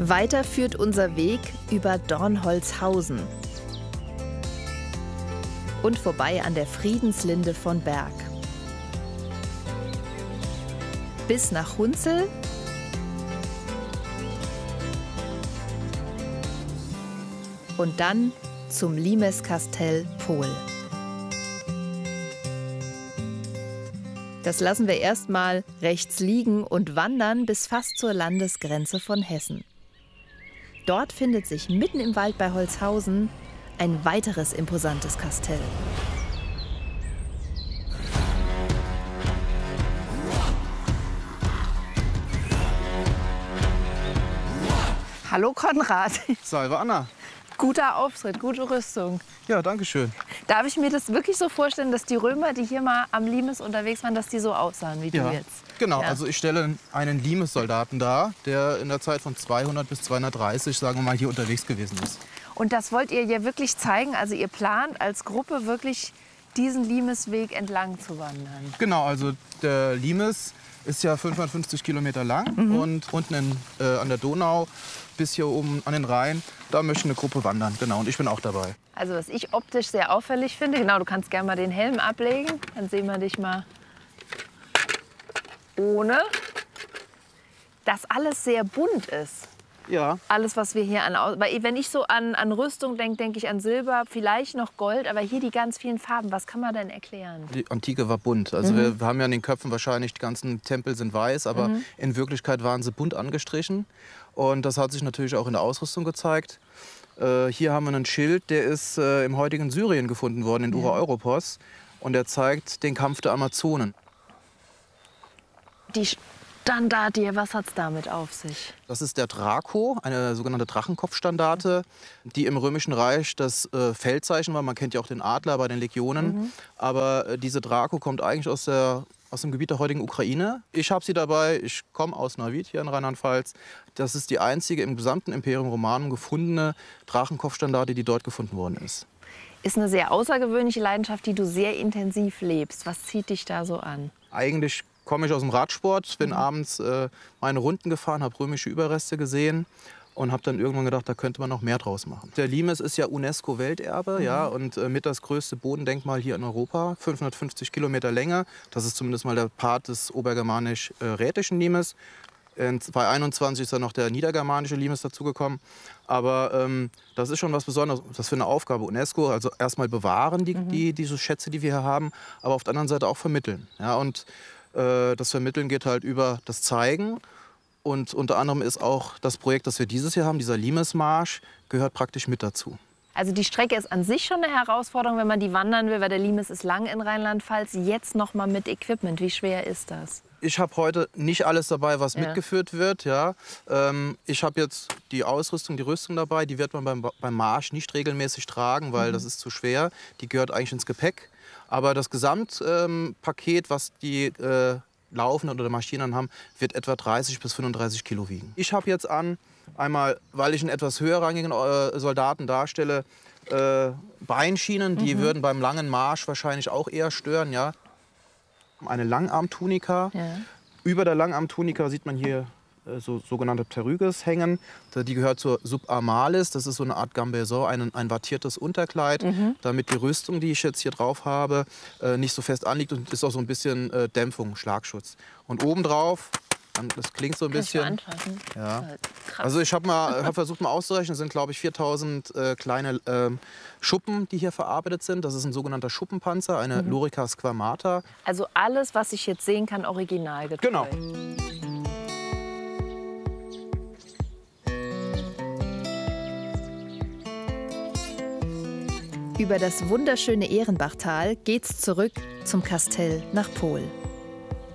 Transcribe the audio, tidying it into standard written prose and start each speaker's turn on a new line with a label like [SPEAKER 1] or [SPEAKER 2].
[SPEAKER 1] Weiter führt unser Weg über Dornholzhausen und vorbei an der Friedenslinde von Berg. Bis nach Hunzel und dann zum Limeskastell Pohl. Das lassen wir erstmal rechts liegen und wandern bis fast zur Landesgrenze von Hessen. Dort findet sich mitten im Wald bei Holzhausen ein weiteres imposantes Kastell. Hallo Konrad.
[SPEAKER 2] Salve Anna.
[SPEAKER 1] Guter Auftritt, gute Rüstung.
[SPEAKER 2] Ja, danke schön.
[SPEAKER 1] Darf ich mir das wirklich so vorstellen, dass die Römer, die hier mal am Limes unterwegs waren, dass die so aussahen wie du jetzt?
[SPEAKER 2] Genau,
[SPEAKER 1] Ja.
[SPEAKER 2] also ich stelle einen Limes-Soldaten dar, der in der Zeit von 200 bis 230, sagen wir mal, hier unterwegs gewesen ist.
[SPEAKER 1] Und das wollt ihr ja wirklich zeigen? Also ihr plant als Gruppe wirklich diesen Limesweg entlang zu wandern?
[SPEAKER 2] Genau, also der Limes ist ja 550 Kilometer lang und unten an der Donau bis hier oben an den Rhein, da möchte eine Gruppe wandern. Genau, und ich bin auch dabei.
[SPEAKER 1] Also was ich optisch sehr auffällig finde, genau, du kannst gerne mal den Helm ablegen, dann sehen wir dich mal ohne, dass alles sehr bunt ist.
[SPEAKER 2] Ja.
[SPEAKER 1] Alles, was wir hier weil wenn ich so an Rüstung denke, denke ich an Silber, vielleicht noch Gold, aber hier die ganz vielen Farben, was kann man denn erklären?
[SPEAKER 2] Die Antike war bunt. Also wir haben ja an den Köpfen wahrscheinlich, die ganzen Tempel sind weiß, aber in Wirklichkeit waren sie bunt angestrichen. Und das hat sich natürlich auch in der Ausrüstung gezeigt. Hier haben wir einen Schild, der ist im heutigen Syrien gefunden worden, in Ura-Europos. Und der zeigt den Kampf der Amazonen.
[SPEAKER 1] Die Standarte hier, was hat es damit auf sich?
[SPEAKER 2] Das ist der Draco, eine sogenannte Drachenkopfstandarte, die im Römischen Reich das Feldzeichen war. Man kennt ja auch den Adler bei den Legionen. Aber diese Draco kommt eigentlich aus dem Gebiet der heutigen Ukraine. Ich habe sie dabei. Ich komme aus Neuwied hier in Rheinland-Pfalz. Das ist die einzige im gesamten Imperium Romanum gefundene Drachenkopfstandarte, die dort gefunden worden ist.
[SPEAKER 1] Ist eine sehr außergewöhnliche Leidenschaft, die du sehr intensiv lebst. Was zieht dich da so an?
[SPEAKER 2] Eigentlich komme ich aus dem Radsport, bin abends meine Runden gefahren, habe römische Überreste gesehen und habe dann irgendwann gedacht, da könnte man noch mehr draus machen. Der Limes ist ja UNESCO-Welterbe, ja, und mit das größte Bodendenkmal hier in Europa, 550 Kilometer Länge. Das ist zumindest mal der Part des obergermanisch-rätischen Limes. In 2021 ist dann noch der niedergermanische Limes dazugekommen. Aber das ist schon was Besonderes. Das ist für eine Aufgabe UNESCO. Also erstmal bewahren diese Schätze, die wir hier haben, aber auf der anderen Seite auch vermitteln. Ja, und das Vermitteln geht halt über das Zeigen. Und unter anderem ist auch das Projekt, das wir dieses Jahr haben, dieser Limesmarsch, gehört praktisch mit dazu.
[SPEAKER 1] Also die Strecke ist an sich schon eine Herausforderung, wenn man die wandern will, weil der Limes ist lang in Rheinland-Pfalz. Jetzt noch mal mit Equipment. Wie schwer ist das?
[SPEAKER 2] Ich habe heute nicht alles dabei, was mitgeführt wird. Ja. Ich habe jetzt die Ausrüstung, die Rüstung dabei. Die wird man beim Marsch nicht regelmäßig tragen, weil das ist zu schwer. Die gehört eigentlich ins Gepäck. Aber das Gesamtpaket, was die Laufenden oder Maschinen haben, wird etwa 30 bis 35 Kilo wiegen. Ich habe jetzt an, einmal, weil ich einen etwas höherrangigen Soldaten darstelle, Beinschienen, die würden beim langen Marsch wahrscheinlich auch eher stören. Ja. Eine Langarmtunika. Ja. Über der Langarmtunika sieht man hier sogenannte Pteryges hängen. Die gehört zur Subarmalis. Das ist so eine Art Gambeson, ein wattiertes Unterkleid, damit die Rüstung, die ich jetzt hier drauf habe, nicht so fest anliegt und ist auch so ein bisschen Dämpfung, Schlagschutz. Und obendrauf, das klingt so ein bisschen. Ja. Also ich habe versucht mal auszurechnen, es sind glaube ich 4000 kleine Schuppen, die hier verarbeitet sind. Das ist ein sogenannter Schuppenpanzer, eine Lorica squamata.
[SPEAKER 1] Also alles, was ich jetzt sehen kann, originalgetreu.
[SPEAKER 2] Genau.
[SPEAKER 1] Über das wunderschöne Ehrenbachtal geht's zurück zum Kastell nach Pohl.